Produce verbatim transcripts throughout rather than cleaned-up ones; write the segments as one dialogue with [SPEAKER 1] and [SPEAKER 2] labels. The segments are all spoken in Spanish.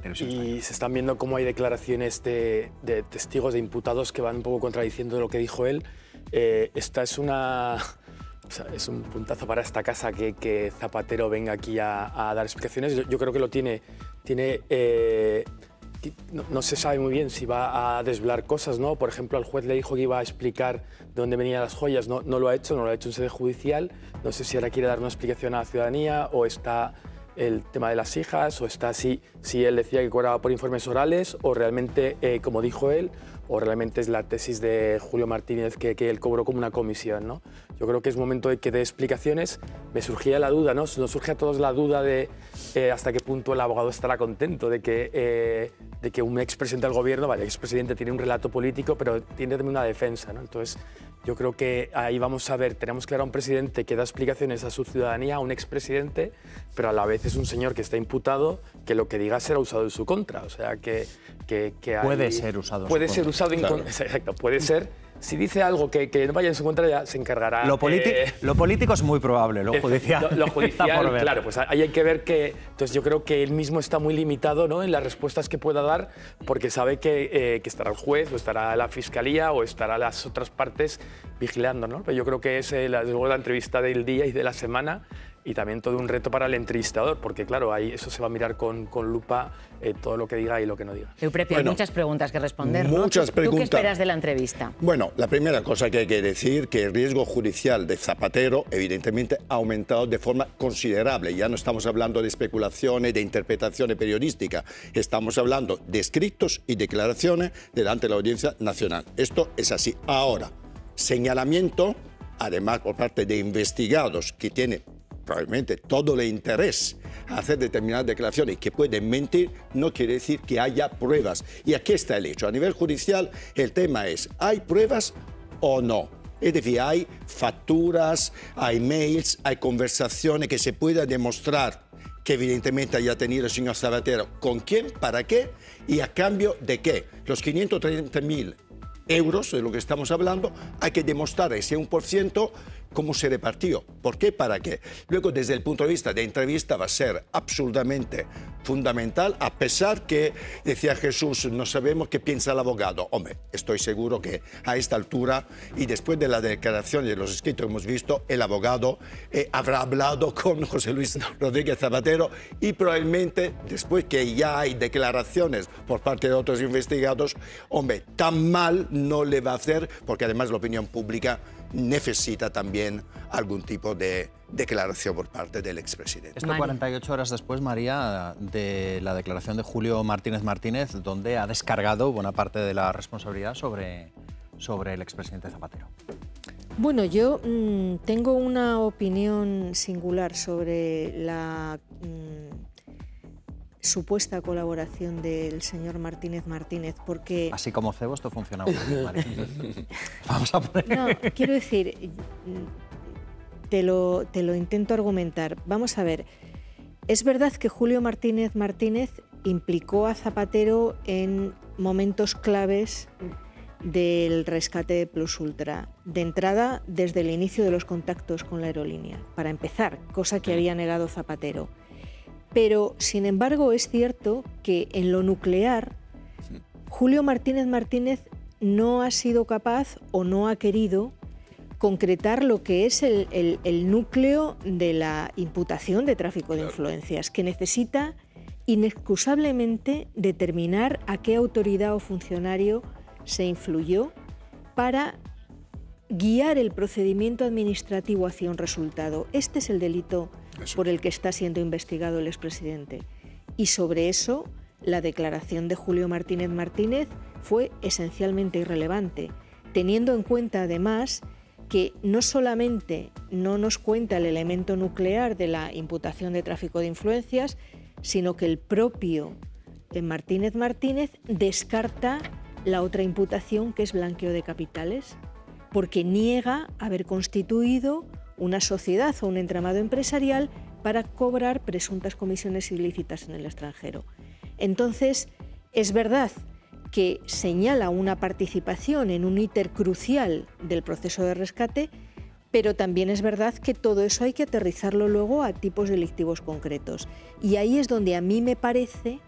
[SPEAKER 1] televisión española.
[SPEAKER 2] Y se están viendo cómo hay declaraciones de, de testigos, de imputados que van un poco contradiciendo lo que dijo él. Eh, esta es una... O sea, es un puntazo para esta casa que, que Zapatero venga aquí a, a dar explicaciones. Yo, yo creo que lo tiene... tiene eh, no, no se sabe muy bien si va a desvelar cosas, ¿no? Por ejemplo, al juez le dijo que iba a explicar de dónde venían las joyas. No, no lo ha hecho, no lo ha hecho en sede judicial. No sé si ahora quiere dar una explicación a la ciudadanía o está el tema de las hijas, o está si, si él decía que cobraba por informes orales, o realmente, eh, como dijo él, o realmente es la tesis de Julio Martínez que, que él cobró como una comisión, ¿no? Yo creo que es momento de que dé explicaciones. Me surgía la duda, ¿no? Nos surge a todos la duda de eh, hasta qué punto el abogado estará contento de que, eh, de que un expresidente del gobierno, vale, el expresidente tiene un relato político, pero tiene también una defensa, ¿no? Entonces, yo creo que ahí vamos a ver, tenemos que ver a un presidente que da explicaciones a su ciudadanía, a un expresidente, pero a la vez es un señor que está imputado, que lo que diga será usado en su contra. O sea, que, que, que hay,
[SPEAKER 1] puede ser usado
[SPEAKER 2] puede
[SPEAKER 1] en su
[SPEAKER 2] ser
[SPEAKER 1] contra.
[SPEAKER 2] usado en
[SPEAKER 1] Claro.
[SPEAKER 2] contra. Exacto, puede ser. Si dice algo que, que no vaya en su contra, ya se encargará.
[SPEAKER 1] Lo,
[SPEAKER 2] eh,
[SPEAKER 1] lo político es muy probable, lo judicial.
[SPEAKER 2] Lo, lo judicial,
[SPEAKER 1] está por ver.
[SPEAKER 2] claro, pues ahí hay que ver que. Entonces, yo creo que él mismo está muy limitado, ¿no?, en las respuestas que pueda dar, porque sabe que, eh, que estará el juez, o estará la fiscalía, o estará las otras partes vigilando, ¿no? Pero yo creo que es eh, la, luego la entrevista del día y de la semana. Y también todo un reto para el entrevistador, porque claro, ahí eso se va a mirar con, con lupa eh, todo lo que diga y lo que no diga.
[SPEAKER 3] Euprepio,
[SPEAKER 4] Bueno,
[SPEAKER 3] hay muchas preguntas que responder, ¿no?
[SPEAKER 4] muchas
[SPEAKER 3] ¿Tú, ¿Tú
[SPEAKER 4] preguntas.
[SPEAKER 3] qué esperas de la entrevista?
[SPEAKER 4] Bueno, la primera cosa que hay que decir que el riesgo judicial de Zapatero evidentemente ha aumentado de forma considerable. Ya no estamos hablando de especulaciones, de interpretaciones periodísticas. Estamos hablando de escritos y declaraciones delante de la Audiencia Nacional. Esto es así. Ahora, señalamiento, además por parte de investigados que tienen probablemente todo el interés a hacer determinadas declaraciones y que pueden mentir, no quiere decir que haya pruebas. Y aquí está el hecho. A nivel judicial, el tema es, ¿hay pruebas o no? Es decir, hay facturas, hay mails, hay conversaciones que se pueda demostrar que evidentemente haya tenido el señor Zapatero. ¿Con quién? ¿Para qué? ¿Y a cambio de qué? Los quinientos treinta mil euros de lo que estamos hablando, hay que demostrar ese uno por ciento cómo se repartió. ¿Por qué? ¿Para qué? Luego, desde el punto de vista de entrevista, va a ser absolutamente fundamental, a pesar que, decía Jesús, no sabemos qué piensa el abogado. Hombre, estoy seguro que a esta altura, y después de la declaración y de los escritos que hemos visto, el abogado eh, habrá hablado con José Luis Rodríguez Zapatero y probablemente, después que ya hay declaraciones por parte de otros investigados, hombre, tan mal no le va a hacer, porque además la opinión pública necesita también algún tipo de declaración por parte del expresidente.
[SPEAKER 1] Esto cuarenta y ocho horas después, María, de la declaración de Julio Martínez Martínez, donde ha descargado buena parte de la responsabilidad sobre, sobre el expresidente Zapatero.
[SPEAKER 5] Bueno, yo mmm, tengo una opinión singular sobre la mmm, supuesta colaboración del señor Martínez Martínez, porque...
[SPEAKER 1] Así como cebo, esto funciona muy bien, María. Vamos a poner...
[SPEAKER 5] No, quiero decir, te lo, te lo intento argumentar. Vamos a ver, es verdad que Julio Martínez Martínez implicó a Zapatero en momentos claves del rescate de Plus Ultra. De entrada, desde el inicio de los contactos con la aerolínea, para empezar, cosa que había negado Zapatero. Pero, sin embargo, es cierto que en lo nuclear, Julio Martínez Martínez no ha sido capaz o no ha querido concretar lo que es el, el, el núcleo de la imputación de tráfico de influencias, que necesita inexcusablemente determinar a qué autoridad o funcionario se influyó para guiar el procedimiento administrativo hacia un resultado. Este es el delito eso. por el que está siendo investigado el expresidente. Y sobre eso, la declaración de Julio Martínez Martínez fue esencialmente irrelevante, teniendo en cuenta además que no solamente no nos cuenta el elemento nuclear de la imputación de tráfico de influencias, sino que el propio Martínez Martínez descarta la otra imputación, que es blanqueo de capitales, porque niega haber constituido una sociedad o un entramado empresarial para cobrar presuntas comisiones ilícitas en el extranjero. Entonces, es verdad que señala una participación en un íter crucial del proceso de rescate, pero también es verdad que todo eso hay que aterrizarlo luego a tipos delictivos concretos. Y ahí es donde a mí me parece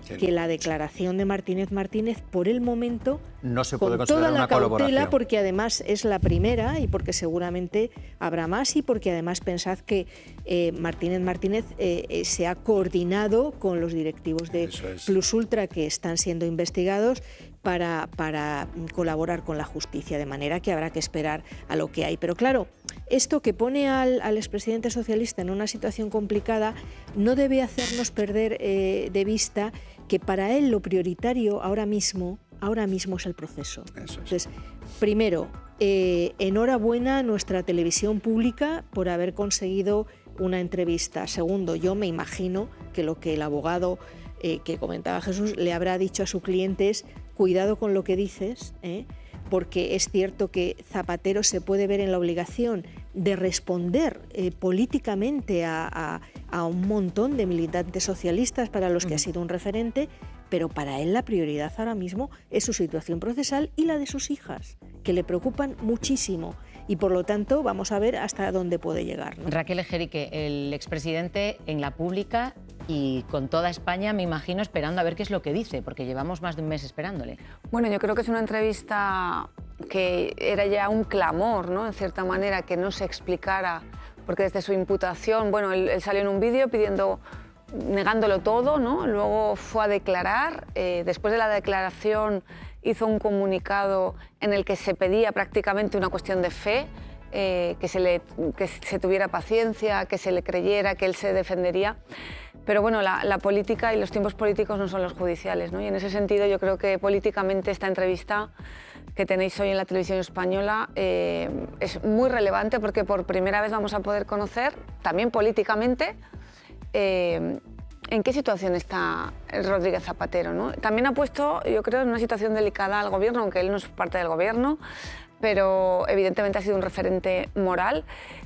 [SPEAKER 4] Sí.
[SPEAKER 5] que la declaración de Martínez Martínez, por el momento,
[SPEAKER 1] no se puede
[SPEAKER 5] con
[SPEAKER 1] considerar
[SPEAKER 5] toda la
[SPEAKER 1] una colaboración.
[SPEAKER 5] cautela, porque además es la primera y porque seguramente habrá más, y porque además pensad que eh, Martínez Martínez eh, eh, se ha coordinado con los directivos de
[SPEAKER 4] es.
[SPEAKER 5] Plus Ultra que están siendo investigados para, para colaborar con la justicia, de manera que habrá que esperar a lo que hay. Pero claro, esto que pone al, al expresidente socialista en una situación complicada no debe hacernos perder eh, de vista que para él lo prioritario ahora mismo, ahora mismo es el proceso.
[SPEAKER 4] Eso es.
[SPEAKER 5] Entonces, primero, eh, enhorabuena a nuestra televisión pública por haber conseguido una entrevista. Segundo, yo me imagino que lo que el abogado eh, que comentaba Jesús le habrá dicho a su cliente es: cuidado con lo que dices, ¿eh? porque es cierto que Zapatero se puede ver en la obligación de responder eh, políticamente a, a, a un montón de militantes socialistas para los que ha sido un referente, pero para él la prioridad ahora mismo es su situación procesal y la de sus hijas, que le preocupan muchísimo. Y por lo tanto vamos a ver hasta dónde puede llegar, ¿no?
[SPEAKER 3] Raquel Ejerique, el expresidente en la pública y con toda España, me imagino, esperando a ver qué es lo que dice, porque llevamos más de un mes esperándole.
[SPEAKER 6] Bueno, yo creo que es una entrevista que era ya un clamor, ¿no? En cierta manera, que no se explicara, porque desde su imputación, bueno, él, él salió en un vídeo pidiendo, negándolo todo, ¿no? Luego fue a declarar, eh, después de la declaración hizo un comunicado en el que se pedía prácticamente una cuestión de fe, eh, que, se le, que se tuviera paciencia, que se le creyera, que él se defendería. Pero bueno, la, la política y los tiempos políticos no son los judiciales, ¿no? Y en ese sentido yo creo que políticamente esta entrevista que tenéis hoy en la televisión española eh, es muy relevante, porque por primera vez vamos a poder conocer, también políticamente, eh, en qué situación está Rodríguez Zapatero, ¿no? También ha puesto, yo creo, en una situación delicada al gobierno, aunque él no es parte del gobierno, pero evidentemente ha sido un referente moral.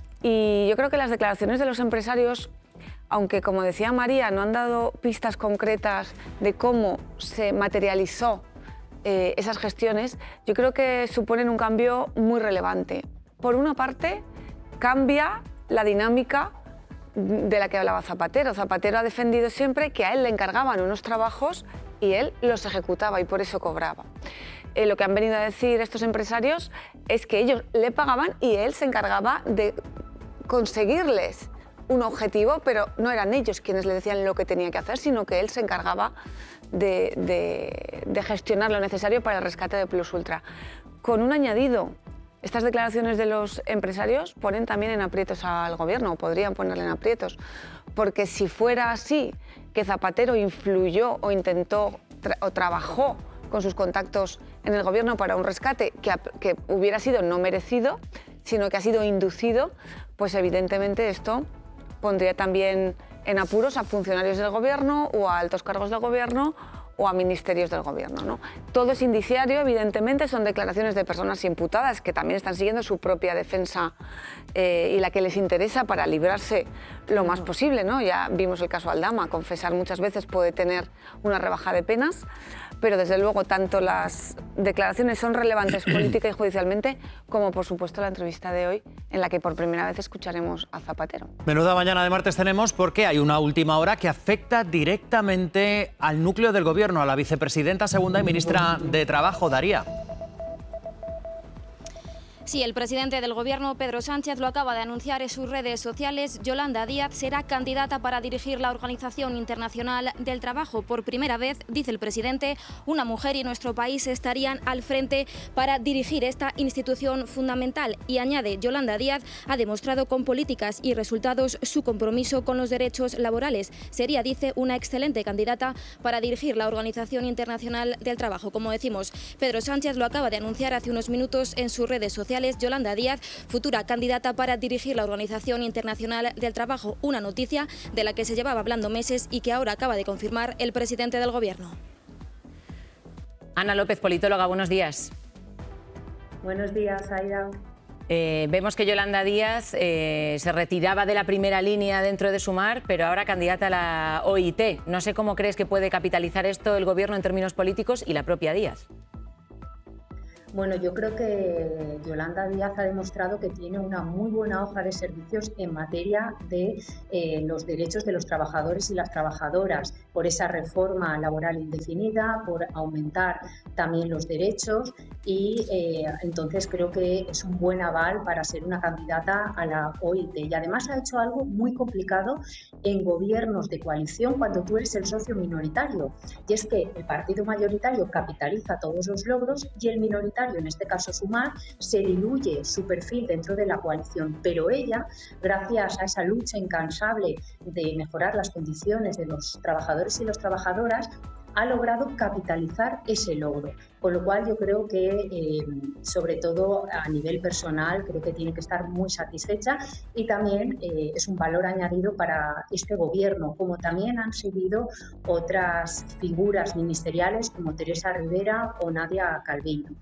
[SPEAKER 6] Y yo creo que las declaraciones de los empresarios, aunque, como decía María, no han dado pistas concretas de cómo se materializó eh, esas gestiones, yo creo que suponen un cambio muy relevante. Por una parte, cambia la dinámica de la que hablaba Zapatero. Zapatero ha defendido siempre que a él le encargaban unos trabajos y él los ejecutaba y por eso cobraba. Eh, lo que han venido a decir estos empresarios es que ellos le pagaban y él se encargaba de conseguirles un objetivo, pero no eran ellos quienes le decían lo que tenía que hacer, sino que él se encargaba de, de, de gestionar lo necesario para el rescate de Plus Ultra. Con un añadido: estas declaraciones de los empresarios ponen también en aprietos al gobierno, o podrían ponerle en aprietos, porque si fuera así, que Zapatero influyó o intentó tra o trabajó con sus contactos en el gobierno para un rescate que, que hubiera sido no merecido, sino que ha sido inducido, pues evidentemente esto pondría también en apuros a funcionarios del gobierno o a altos cargos del gobierno o a ministerios del gobierno, ¿no? Todo es indiciario, evidentemente, son declaraciones de personas imputadas que también están siguiendo su propia defensa eh, y la que les interesa para librarse lo más posible, ¿no? Ya vimos el caso Aldama, confesar muchas veces puede tener una rebaja de penas, pero desde luego tanto las declaraciones son relevantes política y judicialmente, como por supuesto la entrevista de hoy, en la que por primera vez escucharemos a Zapatero.
[SPEAKER 1] Menuda mañana de martes tenemos, porque hay una última hora que afecta directamente al núcleo del gobierno, a la vicepresidenta segunda y ministra de Trabajo, Daría.
[SPEAKER 7] Sí, el presidente del Gobierno, Pedro Sánchez, lo acaba de anunciar en sus redes sociales. Yolanda Díaz será candidata para dirigir la Organización Internacional del Trabajo. Por primera vez, dice el presidente, una mujer y nuestro país estarían al frente para dirigir esta institución fundamental. Y añade, Yolanda Díaz ha demostrado con políticas y resultados su compromiso con los derechos laborales. Sería, dice, una excelente candidata para dirigir la Organización Internacional del Trabajo. Como decimos, Pedro Sánchez lo acaba de anunciar hace unos minutos en sus redes sociales. Yolanda Díaz, futura candidata para dirigir la Organización Internacional del Trabajo, una noticia de la que se llevaba hablando meses y que ahora acaba de confirmar el presidente del Gobierno.
[SPEAKER 3] Ana López, politóloga, buenos días.
[SPEAKER 8] Buenos días, Aida.
[SPEAKER 3] Eh, vemos que Yolanda Díaz eh, se retiraba de la primera línea dentro de Sumar, pero ahora candidata a la O I T. No sé cómo crees que puede capitalizar esto el Gobierno en términos políticos y la propia Díaz.
[SPEAKER 8] Bueno, yo creo que Yolanda Díaz ha demostrado que tiene una muy buena hoja de servicios en materia de eh, los derechos de los trabajadores y las trabajadoras, por esa reforma laboral indefinida, por aumentar también los derechos y eh, entonces creo que es un buen aval para ser una candidata a la O I T. Y además ha hecho algo muy complicado en gobiernos de coalición cuando tú eres el socio minoritario, y es que el partido mayoritario capitaliza todos los logros y el minoritario, en este caso Sumar, se diluye su perfil dentro de la coalición, pero ella, gracias a esa lucha incansable de mejorar las condiciones de los trabajadores y las trabajadoras, ha logrado capitalizar ese logro, con lo cual yo creo que, eh, sobre todo a nivel personal, creo que tiene que estar muy satisfecha y también eh, es un valor añadido para este gobierno, como también han subido otras figuras ministeriales como Teresa Rivera o Nadia Calviño.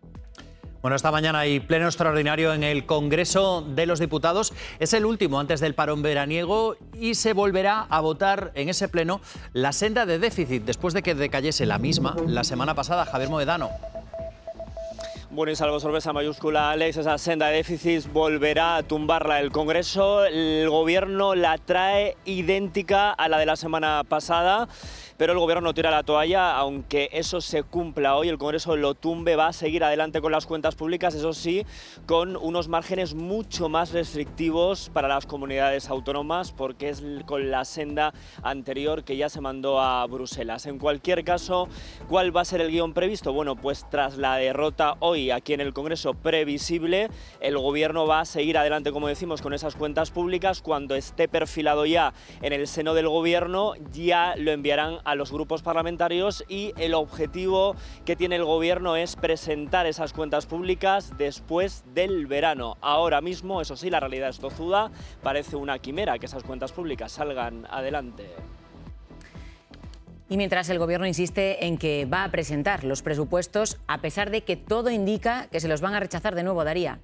[SPEAKER 1] Bueno, esta mañana hay pleno extraordinario en el Congreso de los Diputados. Es el último antes del parón veraniego y se volverá a votar en ese pleno la senda de déficit después de que decayese la misma la semana pasada. Javier Moedano.
[SPEAKER 9] Bueno, y salvo sorpresa mayúscula, Alex, esa senda de déficit volverá a tumbarla el Congreso. El Gobierno la trae idéntica a la de la semana pasada, pero el Gobierno no tira la toalla, aunque eso se cumpla hoy, el Congreso lo tumbe, va a seguir adelante con las cuentas públicas, eso sí, con unos márgenes mucho más restrictivos para las comunidades autónomas, porque es con la senda anterior que ya se mandó a Bruselas. En cualquier caso, ¿cuál va a ser el guión previsto? Bueno, pues tras la derrota hoy aquí en el Congreso previsible, el Gobierno va a seguir adelante, como decimos, con esas cuentas públicas. Cuando esté perfilado ya en el seno del Gobierno, ya lo enviarán a los grupos parlamentarios y el objetivo que tiene el Gobierno es presentar esas cuentas públicas después del verano. Ahora mismo, eso sí, la realidad es tozuda, parece una quimera que esas cuentas públicas salgan adelante.
[SPEAKER 3] Y mientras el Gobierno insiste en que va a presentar los presupuestos, a pesar de que todo indica que se los van a rechazar de nuevo, Daría.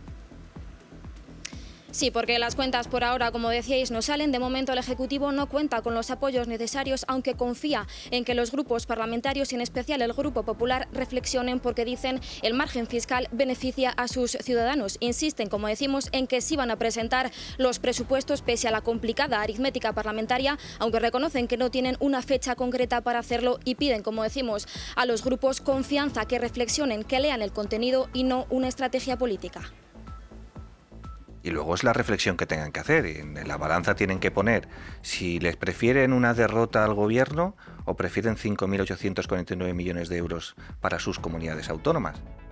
[SPEAKER 7] Sí, porque las cuentas por ahora, como decíais, no salen. De momento el Ejecutivo no cuenta con los apoyos necesarios, aunque confía en que los grupos parlamentarios, y en especial el Grupo Popular, reflexionen, porque dicen el margen fiscal beneficia a sus ciudadanos. Insisten, como decimos, en que sí van a presentar los presupuestos pese a la complicada aritmética parlamentaria, aunque reconocen que no tienen una fecha concreta para hacerlo y piden, como decimos, a los grupos confianza, que reflexionen, que lean el contenido y no una estrategia política.
[SPEAKER 10] Y luego es la reflexión que tengan que hacer. En la balanza tienen que poner si les prefieren una derrota al Gobierno o prefieren cinco mil ochocientos cuarenta y nueve millones de euros para sus comunidades autónomas.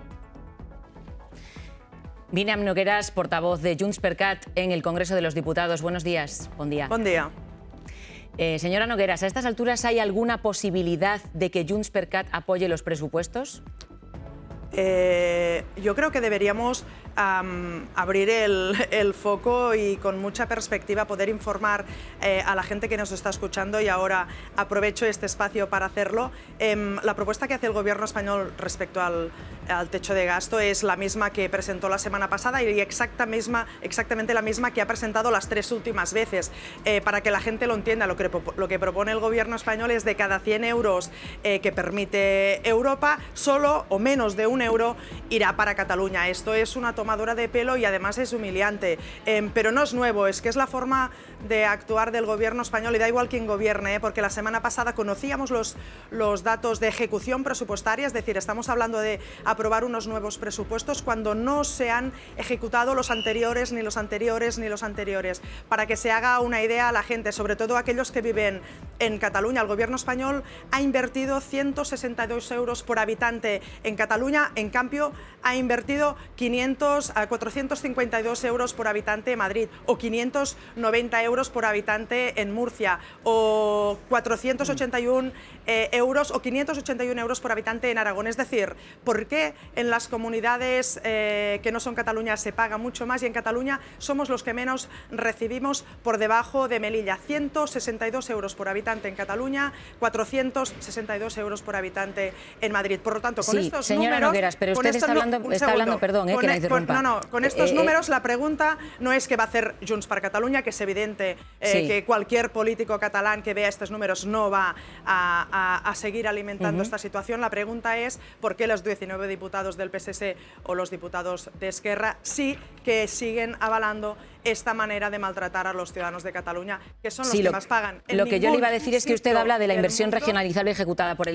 [SPEAKER 3] Míriam Nogueras, portavoz de Junts per Cat en el Congreso de los Diputados. Buenos días. Buen día.
[SPEAKER 11] Buen día.
[SPEAKER 3] Eh, señora Nogueras, ¿a estas alturas hay alguna posibilidad de que Junts per Cat apoye los presupuestos?
[SPEAKER 11] Eh, yo creo que deberíamos um, abrir el, el foco y con mucha perspectiva poder informar eh, a la gente que nos está escuchando, y ahora aprovecho este espacio para hacerlo. Eh, la propuesta que hace el Gobierno español respecto al, al techo de gasto es la misma que presentó la semana pasada y exacta misma, exactamente la misma que ha presentado las tres últimas veces. Eh, para que la gente lo entienda, lo que, lo que propone el Gobierno español es de cada cien euros eh, que permite Europa, solo o menos de un euro irá para Cataluña. Esto es una tomadura de pelo y además es humillante. Eh, pero no es nuevo, es que es la forma de actuar del Gobierno español, y da igual quién gobierne, ¿eh? Porque la semana pasada conocíamos los, los datos de ejecución presupuestaria, es decir, estamos hablando de aprobar unos nuevos presupuestos cuando no se han ejecutado los anteriores, ni los anteriores, ni los anteriores. Para que se haga una idea a la gente, sobre todo aquellos que viven en Cataluña, el Gobierno español ha invertido ciento sesenta y dos euros por habitante en Cataluña, en cambio ha invertido quinientos a cuatrocientos cincuenta y dos euros por habitante en Madrid, o quinientos noventa euros por habitante en Murcia, o cuatrocientos ochenta y uno eh, euros o quinientos ochenta y uno euros por habitante en Aragón. Es decir, ¿por qué en las comunidades eh, que no son Cataluña se paga mucho más y en Cataluña somos los que menos recibimos por debajo de Melilla? ciento sesenta y dos euros por habitante en Cataluña, cuatrocientos sesenta y dos euros por habitante en Madrid. Por lo tanto, con
[SPEAKER 3] sí,
[SPEAKER 11] estos
[SPEAKER 3] señora
[SPEAKER 11] números...
[SPEAKER 3] Nogueras, pero usted está hablando,
[SPEAKER 11] no,
[SPEAKER 3] está hablando, perdón, eh,
[SPEAKER 11] con
[SPEAKER 3] que la
[SPEAKER 11] e,
[SPEAKER 3] interrumpa.
[SPEAKER 11] Con, no, no, con estos
[SPEAKER 3] eh,
[SPEAKER 11] números la pregunta no es qué va a hacer Junts per Catalunya, que es evidente eh, sí. que cualquier político catalán que vea estos números no va a, a, a seguir alimentando uh-huh. esta situación. La pregunta es por qué los diecinueve diputados del P S C o los diputados de Esquerra, sí que siguen avalando esta manera de maltratar a los ciudadanos de Cataluña, que son los
[SPEAKER 3] Sí,
[SPEAKER 11] que
[SPEAKER 3] lo,
[SPEAKER 11] más pagan. En
[SPEAKER 3] lo que yo le iba a
[SPEAKER 11] ningún
[SPEAKER 3] decir es que usted
[SPEAKER 11] sitio
[SPEAKER 3] habla de la
[SPEAKER 11] del
[SPEAKER 3] inversión
[SPEAKER 11] mundo
[SPEAKER 3] regionalizable ejecutada por el